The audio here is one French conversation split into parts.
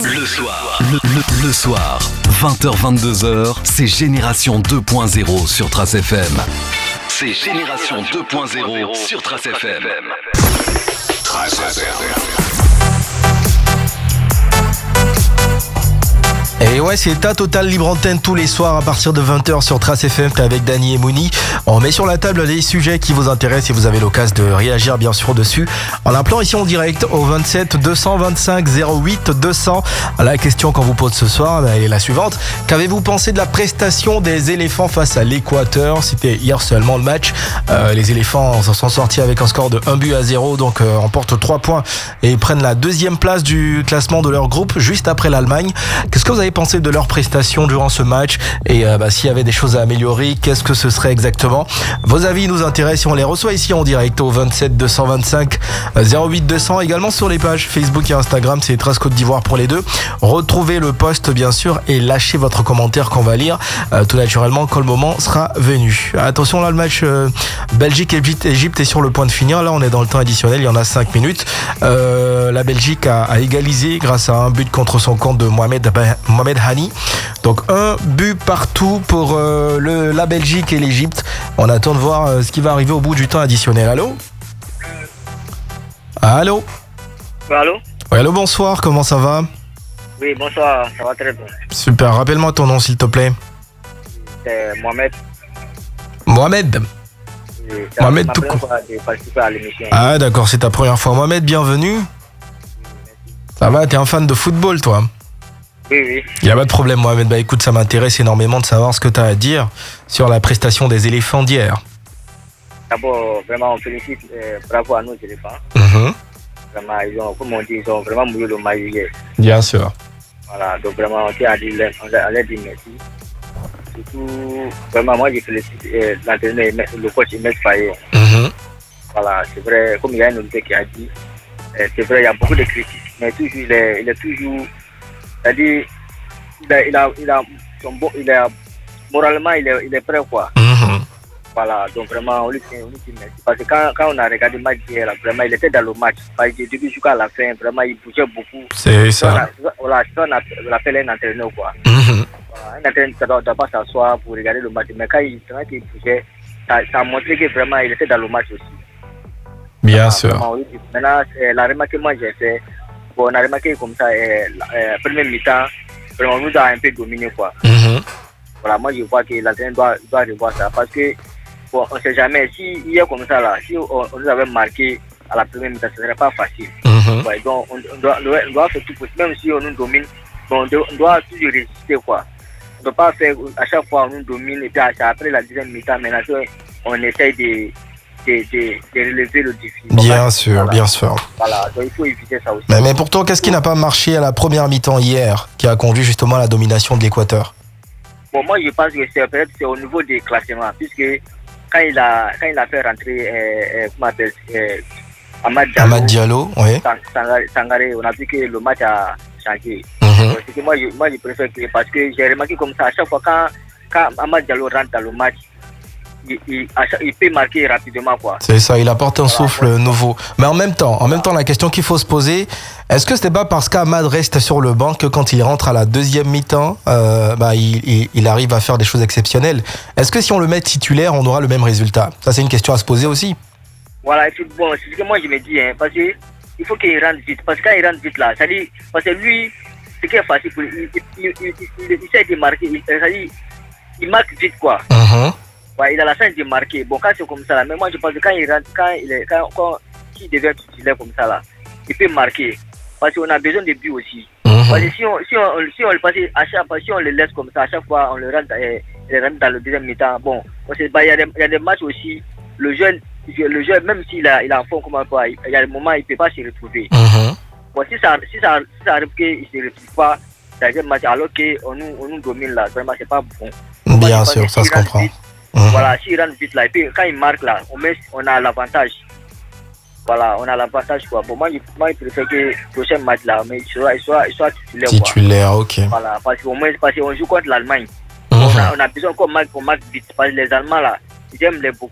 Le soir, 20h-22h, c'est Génération 2.0 sur Trace FM. C'est Génération 2.0 sur Trace FM. Trace FM. Et ouais, c'est ta totale libre antenne tous les soirs à partir de 20h sur Trace FM. T'es avec Dany et Mouni. On met sur la table les sujets qui vous intéressent et vous avez l'occasion de réagir bien sûr dessus en appelant ici en direct au 27 225 08 200. La question qu'on vous pose ce soir est la suivante. Qu'avez-vous pensé de la prestation des éléphants face à l'Équateur? C'était hier seulement le match. Les éléphants s'en sont sortis avec un score de 1-0, donc remportent 3 points et prennent la deuxième place du classement de leur groupe juste après l'Allemagne. Qu'est-ce que vous avez pensé de leur prestation durant ce match et s'il y avait des choses à améliorer, qu'est-ce que ce serait exactement? Vos avis nous intéressent et on les reçoit ici en direct au 27 225 08 200, également sur les pages Facebook et Instagram, c'est Trace Côte d'Ivoire pour les deux. Retrouvez le post bien sûr et lâchez votre commentaire qu'on va lire tout naturellement quand le moment sera venu. Attention là, le match Belgique-Égypte est sur le point de finir. Là on est dans le temps additionnel, il y en a 5 minutes. La Belgique a égalisé grâce à un but contre son camp de Mohamed Hani. Donc un but partout pour la Belgique et l'Égypte. On attend de voir ce qui va arriver au bout du temps additionnel. Allô? Allô? Allô? Oui, allô, bonsoir, comment ça va? Oui, bonsoir, ça va très bien. Super, rappelle-moi ton nom s'il te plaît. C'est Mohamed. Mohamed? Oui, Mohamed tout court. Ah d'accord, c'est ta première fois. Mohamed, bienvenue. Ça va, t'es un fan de football toi? Oui. Il n'y a pas de problème Mohamed, bah écoute, ça m'intéresse énormément de savoir ce que tu as à dire sur la prestation des éléphants d'hier. D'abord, vraiment, on félicite, bravo à nos éléphants. Vraiment, comme on dit, ils ont vraiment mouillé le maillot hier. Bien sûr. Voilà, donc vraiment, on leur dit merci. Surtout, vraiment, moi, je félicite l'entraîneur, le coach Ahmed Faye. Voilà, c'est vrai, comme il y a un auditeur qui a dit, c'est vrai, il y a beaucoup de critiques, mais toujours, il est toujours... C'est-à-dire, moralement, il est prêt, quoi. Voilà, donc vraiment, on lui dit merci. Parce que quand on a regardé le match hier, vraiment, il était dans le match. Du début jusqu'à la fin, vraiment, il bougeait beaucoup. C'est ça. Voilà, on appelle un entraîneur, quoi. Voilà, un entraîneur ne doit pas s'asseoir pour regarder le match. Mais quand il bougeait, ça a montré que vraiment, il était dans le match aussi. Bien sûr. Vraiment, maintenant, la remarque que moi j'ai fait, bon, on a remarqué comme ça, première mi-temps, vraiment, on nous a un peu dominé, quoi. Voilà, moi je vois que l'entraîneur doit revoir ça parce que, bon, on ne sait jamais, si il est comme ça là, si on nous avait marqué à la première mi-temps, ce ne serait pas facile. Ouais, donc on doit faire tout possible, même si on nous domine, bon, on doit toujours résister, quoi. On ne doit pas faire, à chaque fois on nous domine et puis après la deuxième mi-temps, maintenant on essaye de relever le défi. Bien sûr, voilà. Bien sûr. Voilà, donc il faut éviter ça aussi. Mais pourtant, qu'est-ce qui n'a pas marché à la première mi-temps hier, qui a conduit justement à la domination de l'Équateur? Bon, moi je pense que c'est au niveau des classements, puisque quand il a fait rentrer Amad Diallo, oui. Sangaré, on a vu que le match a changé. C'est que moi je préfère que, parce que j'ai remarqué comme ça, à chaque fois quand Amad Diallo rentre dans le match, il peut marquer rapidement, quoi. C'est ça, il apporte un souffle nouveau. Mais en même temps, la question qu'il faut se poser, est-ce que c'était pas parce qu'Amad reste sur le banc que quand il rentre à la deuxième mi-temps, il arrive à faire des choses exceptionnelles? Est-ce que si on le met titulaire, on aura le même résultat? Ça, c'est une question à se poser aussi. Voilà, bon, c'est ce que moi je me dis, parce que il faut qu'il rentre vite. Parce que quand il rentre vite là, ça dit, parce que lui, ce qui est facile pour lui, il essaie de marquer, il marque vite, quoi. Ouais, il a la chance de marquer. Bon, quand c'est comme ça là, mais moi je pense que quand il rentre, s'il devient titulaire comme ça là, il peut marquer. Parce qu'on a besoin de buts aussi. Parce que si on le passe à chaque fois, si on le laisse comme ça, à chaque fois on le rentre dans le deuxième mi-temps. Bon, il y a des matchs aussi, le jeune, même s'il a en fond comme quoi, il y a des moments il ne peut pas se retrouver. Bon, si ça arrive qu'il ne se retrouve pas dans un match alors qu'on nous domine là, vraiment c'est pas bon. Bien sûr, ça se comprend. Voilà, s'il rentre vite là, et puis quand il marque là, on a l'avantage. Voilà, on a l'avantage, quoi. Bon, moi, je préfère que le prochain match là, mais il soit titulaire. Titulaire, quoi. Ok. Voilà, parce qu'on joue contre l'Allemagne. On a besoin qu'on marque vite. Parce que les Allemands là, ils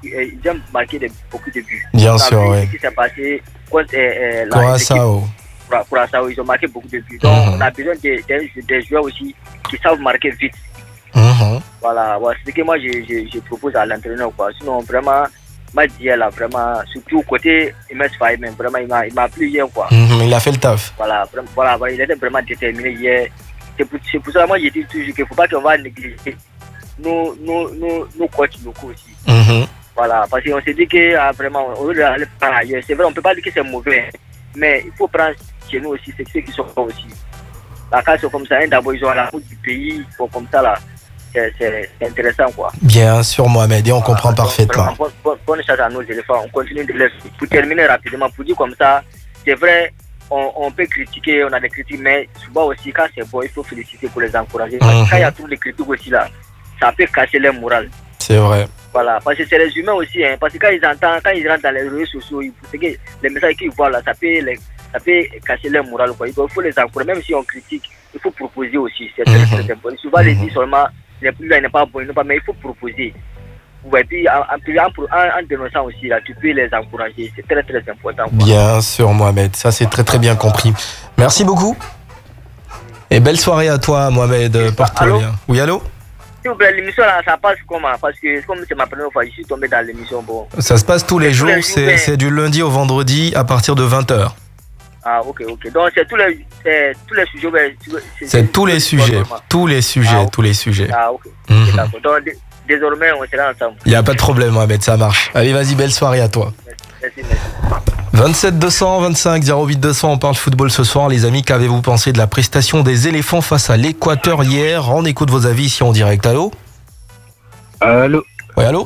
aiment marquer beaucoup de buts. Bien sûr, oui. Ce qui s'est passé contre Curaçao. pour Assao, ils ont marqué beaucoup de buts. Donc, on a besoin des joueurs aussi qui savent marquer vite. Voilà, c'est ce que moi je propose à l'entraîneur, quoi. Sinon, vraiment, match d'hier, là, vraiment, surtout côté MS Faye, même, vraiment, il m'a plu hier, quoi. Il a fait le taf. Voilà, il était vraiment déterminé hier. C'est pour ça que moi, je dis toujours qu'il ne faut pas qu'on va négliger nos coachs locaux aussi. Voilà, parce qu'on s'est dit que vraiment, au lieu d'aller par ailleurs, c'est vrai, on ne peut pas dire que c'est mauvais, mais il faut prendre chez nous aussi, c'est ceux qui sont là aussi. La case, comme ça, d'abord, ils ont la route du pays, comme ça, là. C'est intéressant, quoi. Bien sûr, Mohamed, et on comprend parfaitement. Bonne chance à nos éléphants. On continue de les... Pour terminer rapidement, pour dire comme ça, c'est vrai, on peut critiquer, on a des critiques, mais souvent aussi, quand c'est bon, il faut féliciter pour les encourager. Parce que quand il y a tous les critiques aussi là, ça peut casser leur morale. C'est vrai. Voilà, parce que c'est les humains aussi, hein, parce que quand ils entendent, quand ils rentrent dans les réseaux sociaux, les messages qu'ils voient là, ça peut casser leur morale, quoi. Il faut les encourager, même si on critique, il faut proposer aussi. C'est très important. Souvent, les dit seulement, il n'est pas bon, mais il faut proposer. Et puis, en dénonçant aussi, là, tu peux les encourager. C'est très, très important, quoi. Bien sûr, Mohamed. Ça, c'est très, très bien compris. Merci beaucoup. Et belle soirée à toi, Mohamed. Porte-toi bien. Oui, allô? S'il vous plaît, l'émission, là, ça passe comment? Parce que, comme c'est ma première fois, je suis tombé dans l'émission. Bon. Ça se passe tous les jours. C'est du lundi au vendredi à partir de 20h. Ah, ok. Donc, c'est tous les sujets. C'est tous les sujets. Tous les sujets. Ah, ok. D'accord. Donc, désormais, on sera ensemble. Il n'y a pas de problème, Mohamed, ça marche. Allez, vas-y, belle soirée à toi. Merci. 27 200 25 08 200, on parle football ce soir. Les amis, qu'avez-vous pensé de la prestation des éléphants face à l'Équateur hier? On écoute vos avis ici en direct. Allô? Allô? Oui, allô?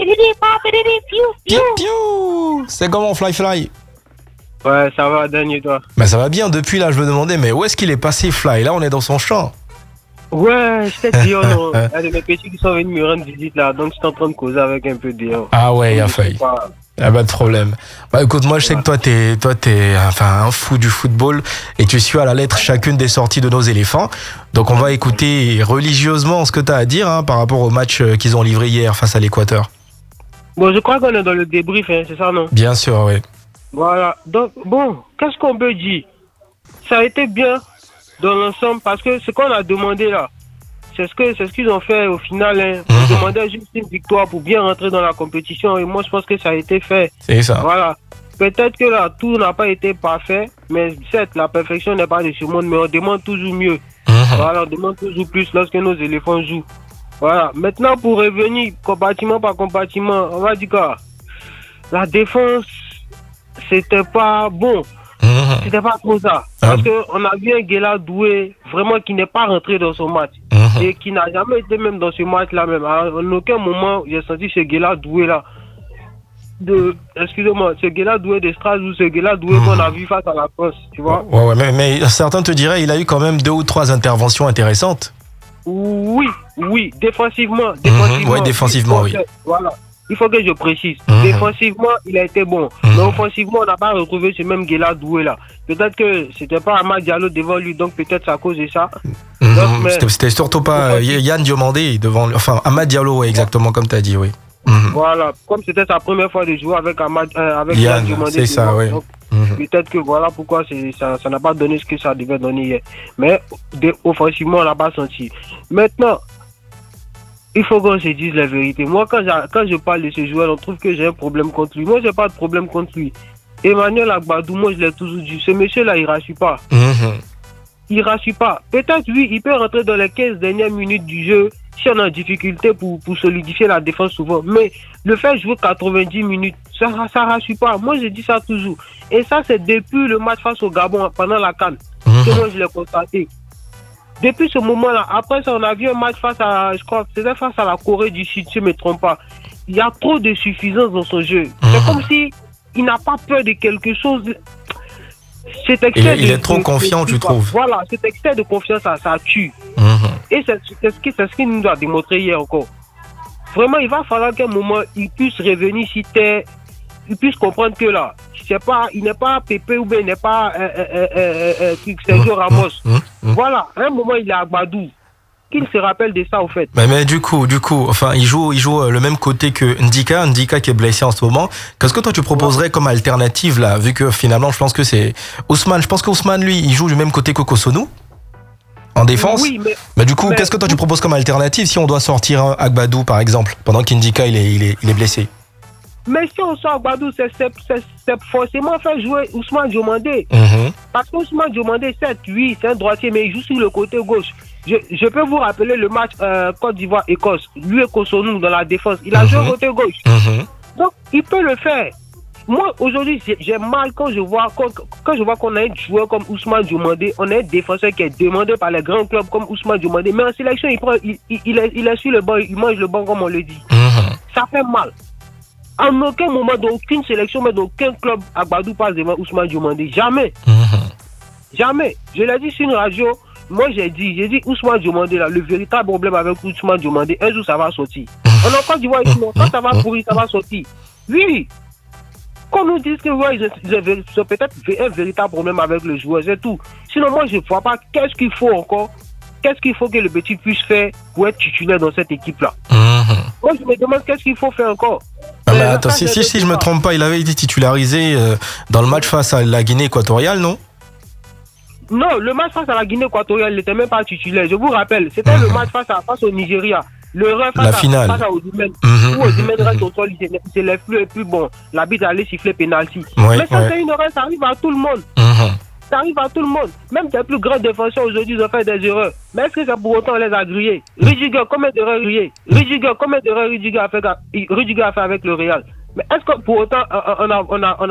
Piou. C'est comment, Fly? Ouais, ça va, Dany, toi? Ben, ça va bien. Depuis là, je me demandais, mais où est-ce qu'il est passé, Fly? Là, on est dans son champ. Ouais, je t'ai dit, il y a des petits qui sont venus me rendre visite là, donc je suis en train de causer avec un peu de... Ah ouais, il a failli. Ah, pas de problème. Bah écoute, moi je sais que toi t'es un fou du football et tu suis à la lettre chacune des sorties de nos éléphants. Donc on va écouter religieusement ce que tu as à dire par rapport au match qu'ils ont livré hier face à l'Équateur. Bon, je crois qu'on est dans le débrief, c'est ça, non? Bien sûr, oui. Voilà. Donc, bon, qu'est-ce qu'on peut dire? Ça a été bien dans l'ensemble parce que ce qu'on a demandé là, c'est ce qu'ils ont fait au final. Ils demandaient juste une victoire pour bien rentrer dans la compétition et moi je pense que ça a été fait. C'est ça. Voilà. Peut-être que là, tout n'a pas été parfait, mais certes, la perfection n'est pas de ce monde, mais on demande toujours mieux. Voilà, on demande toujours plus lorsque nos éléphants jouent. Voilà. Maintenant, pour revenir compartiment par compartiment, on va dire que la défense, c'était pas bon. C'était pas trop ça. Parce qu'on a vu un Guela Doué vraiment qui n'est pas rentré dans son match. Et qui n'a jamais été même dans ce match-là même. À aucun moment, j'ai senti ce Guela Doué là. Excusez-moi, ce Guela Doué de Strasbourg, ce Guela Doué qu'on a vu face à la France, tu vois. Ouais, mais certains te diraient il a eu quand même 2 ou 3 interventions intéressantes. Oui, défensivement. Ouais, défensivement, oui. Voilà. Il faut que je précise. Défensivement, il a été bon. Mais offensivement, on n'a pas retrouvé ce même Guela Doué là. Peut-être que c'était pas Amad Diallo devant lui, donc peut-être c'est à cause de ça. C'était surtout pas Yann Diomandé devant lui. Enfin, Amad Diallo, ouais, exactement comme tu as dit, oui. Voilà, comme c'était sa première fois de jouer avec Yann Diomandé. C'est ça, oui. Peut-être que voilà pourquoi ça n'a pas donné ce que ça devait donner hier. Mais offensivement, on n'a pas senti. Maintenant, il faut qu'on se dise la vérité. Moi, quand je parle de ce joueur, on trouve que j'ai un problème contre lui. Moi, j'ai pas de problème contre lui. Emmanuel Agbadou, moi, je l'ai toujours dit. Ce monsieur-là, il rassure pas. Il rassure pas. Peut-être, oui, il peut rentrer dans les 15 dernières minutes du jeu si on a en difficulté pour solidifier la défense souvent. Mais le faire jouer 90 minutes, ça rassure pas. Moi, je dis ça toujours. Et ça, c'est depuis le match face au Gabon, pendant la CAN, que moi, je l'ai constaté. Depuis ce moment-là, après ça, on a vu un match face à la Corée du Sud, si je ne me trompe pas. Il y a trop de suffisance dans son jeu. C'est comme si il n'a pas peur de quelque chose. Il est trop confiant, tu trouves? Voilà, cet excès de confiance, ça tue. Et c'est ce qu'il nous a démontré hier encore. Vraiment, il va falloir qu'à un moment, il puisse revenir si il puisse comprendre que là, il n'est pas Pépé ou bien il n'est pas Sergio Ramos. Voilà, à un moment il est Agbadou. qu'il se rappelle de ça, au fait. Mais du coup, enfin, il joue le même côté que Ndika qui est blessé en ce moment. Qu'est-ce que toi tu proposerais comme alternative là, vu que finalement, je pense que c'est Ousmane. Je pense qu'Ousmane, lui, il joue du même côté que Kosunu en défense. Oui, mais du coup, qu'est-ce que toi tu proposes comme alternative si on doit sortir Agbadou par exemple, pendant qu'Ndika il est blessé? Mais si on sort Agbadou, c'est forcément faire jouer Ousmane Diomandé. Parce qu'Ousmane Diomandé, certes, oui, c'est un droitier, mais il joue sur le côté gauche. Je peux vous rappeler le match Côte d'Ivoire-Écosse. Lui et Kosunu dans la défense. Il a joué au côté gauche. Donc, il peut le faire. Moi, aujourd'hui, j'ai mal quand je vois qu'on a un joueur comme Ousmane Diomandé, on a un défenseur qui est demandé par les grands clubs comme Ousmane Diomandé, mais en sélection, il est sur le banc, il mange le banc comme on le dit. Ça fait mal. En aucun moment, dans aucune sélection, mais dans aucun club, Agbadou passe devant Ousmane Diomandé. Jamais. Jamais. Je l'ai dit sur une radio, moi j'ai dit Ousmane Diomandé, là, le véritable problème avec Ousmane Diomandé, un jour ça va sortir. On a encore dit, quand ça va pourrir, ça va sortir. Oui. Qu'on nous dise que ils ont peut-être un véritable problème avec le joueur, c'est tout. Sinon, moi je ne vois pas qu'est-ce qu'il faut encore, qu'est-ce qu'il faut que le petit puisse faire pour être titulaire dans cette équipe-là. Moi je me demande qu'est-ce qu'il faut faire encore. Mais attends, si je me trompe pas, il avait été titularisé dans le match face à la Guinée équatoriale, non? Non, le match face à la Guinée équatoriale, il n'était même pas titulaire. Je vous rappelle, c'était le match face au Nigeria. Le ref face à Osimhen. Où Osimhen reste au sol, il se lève plus et plus bon. L'arbitre allait siffler pénalty. Mais ça, c'est une erreur, ça arrive à tout le monde. Ça arrive à tout le monde. Même les plus grands défenseurs aujourd'hui, ils ont fait des erreurs. Mais est-ce que c'est pour autant on les a grillés? Rudiger, combien d'erreurs Rudiger a fait avec le Real? Mais est-ce que pour autant on a